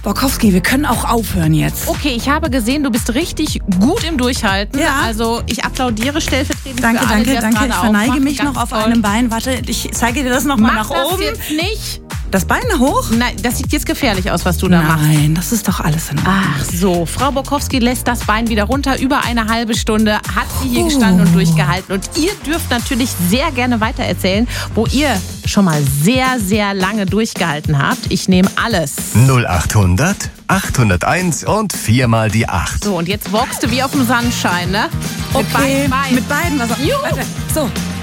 Borkowski, wir können auch aufhören jetzt. Okay, ich habe gesehen, du bist richtig gut im Durchhalten. Ja. Also ich applaudiere stellvertretend Danke, für alle, die das danke. gerade Ich verneige aufmachen. mich Ganz noch auf toll. einem Bein. Warte, ich zeige dir das nochmal nach Mach das oben. jetzt nicht. Das Bein hoch? Nein, das sieht jetzt gefährlich aus, was du da machst. Nein, das ist doch alles in Ordnung. Ach so, Frau Borkowski lässt das Bein wieder runter. Über eine halbe Stunde hat sie hier gestanden und durchgehalten. Und ihr dürft natürlich sehr gerne weitererzählen, wo ihr schon mal sehr, sehr lange durchgehalten habt. Ich nehme alles. 0800 801 und 4 mal die 8. So, und jetzt walkst du wie auf dem Sandschein, ne? Mit beiden Beinen. Mit beiden. Juhu. Warte, so.